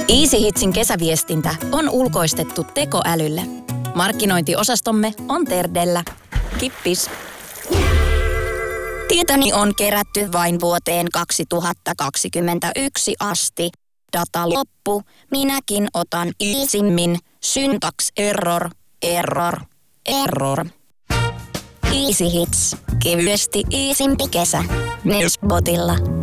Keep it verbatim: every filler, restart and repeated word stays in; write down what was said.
Easy Hitsin kesäviestintä on ulkoistettu tekoälylle. Markkinointiosastomme on Terdellä. Kippis. Tietoni on kerätty vain vuoteen kaksituhattakaksikymmentäyksi asti. Data loppu. Minäkin otan Easymmin. Syntax error. Error. Error. Easy Hits. Kevyesti easympi kesä. Myös botilla.